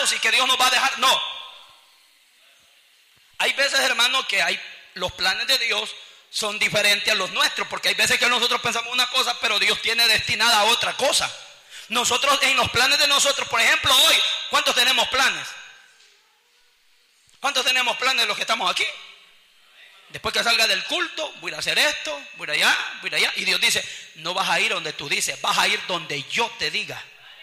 olvidarnos y que Dios nos va a dejar. No. Hay veces, hermano, que los planes de Dios son diferentes a los nuestros, porque hay veces que nosotros pensamos una cosa, pero Dios tiene destinada a otra cosa. Nosotros, en los planes de nosotros, por ejemplo, hoy, ¿cuántos tenemos planes? ¿Cuántos tenemos planes de los que estamos aquí? Después que salga del culto, voy a ir a hacer esto, voy a ir allá, voy a ir allá. Y Dios dice, no vas a ir donde tú dices, vas a ir donde yo te diga.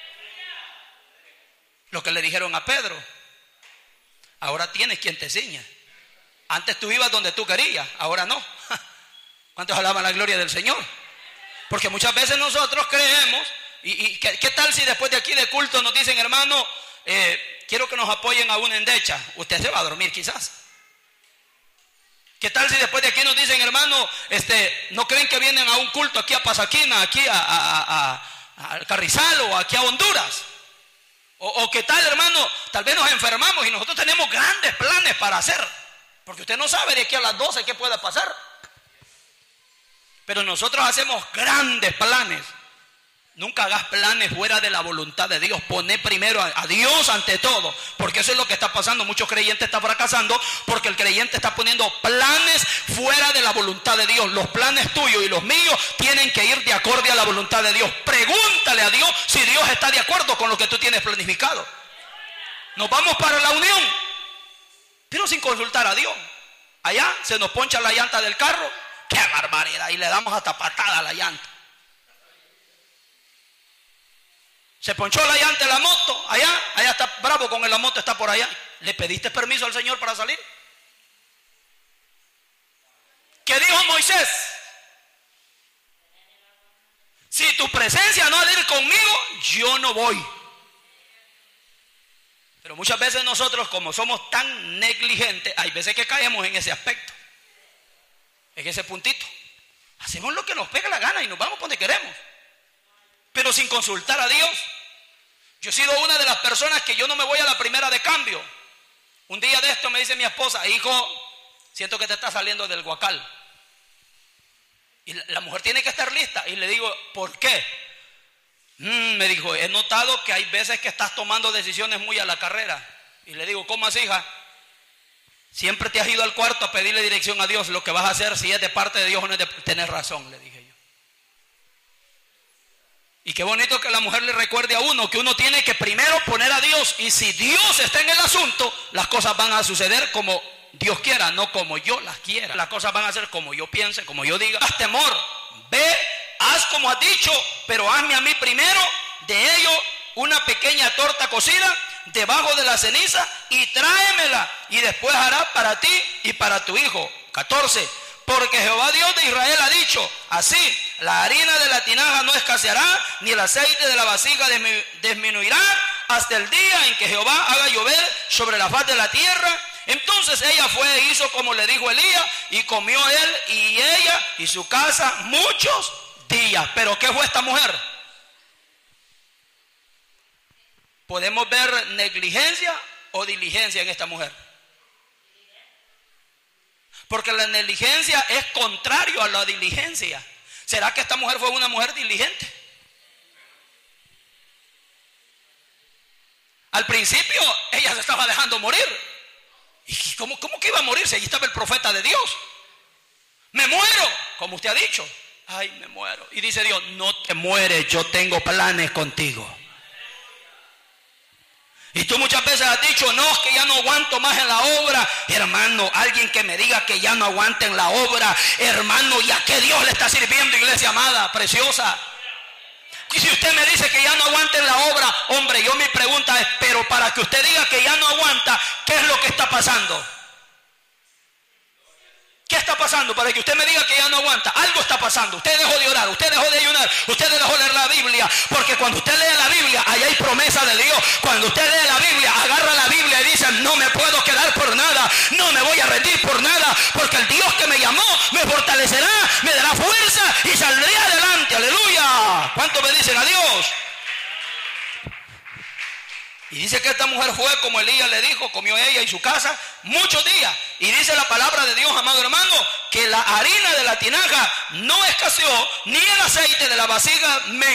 Lo que le dijeron a Pedro, ahora tienes quien te enseña. Antes tú ibas donde tú querías, ahora no. ¿Cuántos alaban la gloria del Señor? Porque muchas veces nosotros creemos, y ¿qué tal si después de aquí de culto nos dicen, hermano, quiero que nos apoyen a una endecha? Usted se va a dormir quizás. ¿Qué tal si después de aquí nos dicen, hermano, no creen que vienen a un culto aquí a Pasaquina, aquí a Carrizal o aquí a Honduras? O qué tal, hermano, tal vez nos enfermamos y nosotros tenemos grandes planes para hacer. Porque usted no sabe de aquí a las 12 qué pueda pasar. Pero nosotros hacemos grandes planes. Nunca hagas planes fuera de la voluntad de Dios. Poné primero a Dios ante todo. Porque eso es lo que está pasando. Muchos creyentes están fracasando porque el creyente está poniendo planes fuera de la voluntad de Dios. Los planes tuyos y los míos tienen que ir de acorde a la voluntad de Dios. Pregúntale a Dios si Dios está de acuerdo con lo que tú tienes planificado. Nos vamos para la unión, pero sin consultar a Dios. Allá se nos poncha la llanta del carro. ¡Qué barbaridad! Y le damos hasta patada a la llanta. Se ponchó la llanta de la moto, allá está bravo con la moto, está por allá. ¿Le pediste permiso al Señor para salir? ¿Qué dijo Moisés? Si tu presencia no ha de ir conmigo, yo no voy. Pero muchas veces nosotros, como somos tan negligentes, hay veces que caemos en ese aspecto, en ese puntito. Hacemos lo que nos pega la gana y nos vamos donde queremos, pero sin consultar a Dios. Yo he sido una de las personas que yo no me voy a la primera de cambio. Un día de esto me dice mi esposa, hijo, siento que te está saliendo del guacal. Y la mujer tiene que estar lista. Y le digo, ¿por qué? Me dijo, he notado que hay veces que estás tomando decisiones muy a la carrera. Y le digo, ¿cómo así, hija? Siempre te has ido al cuarto a pedirle dirección a Dios. Lo que vas a hacer, si es de parte de Dios o no es de tener razón, le dije yo. Y qué bonito que la mujer le recuerde a uno que uno tiene que primero poner a Dios. Y si Dios está en el asunto, las cosas van a suceder como Dios quiera, no como yo las quiera. Las cosas van a ser como yo piense, como yo diga. Haz temor, ve, haz como has dicho, pero hazme a mí primero de ello una pequeña torta cocida debajo de la ceniza y tráemela, y después hará para ti y para tu hijo. 14. Porque Jehová Dios de Israel ha dicho, así, la harina de la tinaja no escaseará, ni el aceite de la vasija disminuirá, hasta el día en que Jehová haga llover sobre la faz de la tierra. Entonces ella fue e hizo como le dijo Elías, y comió él y ella y su casa muchos días. ¿Pero qué fue esta mujer? ¿Podemos ver negligencia o diligencia en esta mujer? Porque la negligencia es contrario a la diligencia. ¿Será que esta mujer fue una mujer diligente? Al principio ella se estaba dejando morir. ¿Y cómo que iba a morirse? Allí estaba el profeta de Dios. Me muero, como usted ha dicho. Ay, me muero. Y dice Dios, no te mueres, yo tengo planes contigo. Y tú muchas veces has dicho, no, es que ya no aguanto más en la obra. Hermano, alguien que me diga que ya no aguante en la obra, hermano, ¿y a qué Dios le está sirviendo, iglesia amada, preciosa? Y si usted me dice que ya no aguante en la obra, hombre, yo mi pregunta es, pero para que usted diga que ya no aguanta, ¿qué es lo que está pasando? ¿Qué está pasando para que usted me diga que ya no aguanta? Algo está pasando. Usted dejó de orar, usted dejó de ayunar, usted dejó de leer la Biblia. Porque cuando usted lee la Biblia, ahí hay promesa de Dios. Cuando usted lee la Biblia, agarra la Biblia y dice, no me puedo quedar por nada, no me voy a rendir por nada, porque el Dios que me llamó me fortalecerá, me dará fuerza y saldré adelante. Aleluya. ¿Cuántos me dicen a Dios? Y dice que esta mujer fue como Elías le dijo, comió ella y su casa muchos días. Y dice la palabra de Dios, amado hermano, que la harina de la tinaja no escaseó, ni el aceite de la vasija